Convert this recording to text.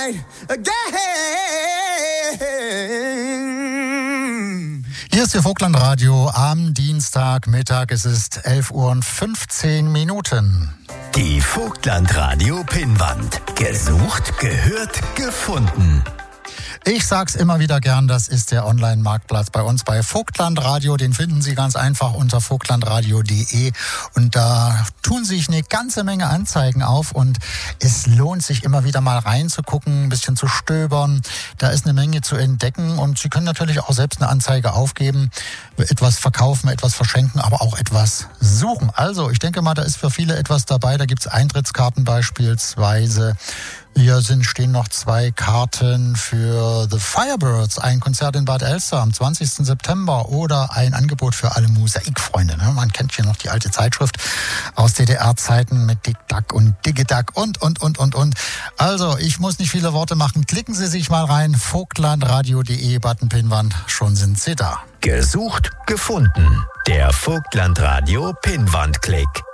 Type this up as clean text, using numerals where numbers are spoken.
night again. Hier ist Ihr Vogtlandradio am Dienstagmittag. Es ist 11:15 Uhr. Die Vogtlandradio-Pinnwand. Gesucht, gehört, gefunden. Ich sag's immer wieder gern, das ist der Online-Marktplatz bei uns bei Vogtlandradio. Den finden Sie ganz einfach unter vogtlandradio.de und da tun sich eine ganze Menge Anzeigen auf und es lohnt sich immer wieder mal reinzugucken, ein bisschen zu stöbern. Da ist eine Menge zu entdecken und Sie können natürlich auch selbst eine Anzeige aufgeben, etwas verkaufen, etwas verschenken, aber auch etwas suchen. Also ich denke mal, da ist für viele etwas dabei. Da gibt's Eintrittskarten beispielsweise. Hier stehen noch 2 Karten für The Firebirds, ein Konzert in Bad Elster am 20. September oder ein Angebot für alle Mosaikfreunde. Man kennt hier noch die alte Zeitschrift aus DDR-Zeiten mit Dick Duck und Digiduck und. Also, ich muss nicht viele Worte machen. Klicken Sie sich mal rein, vogtlandradio.de, Button Pinnwand, schon sind Sie da. Gesucht, gefunden. Der Vogtlandradio Pinnwandklick.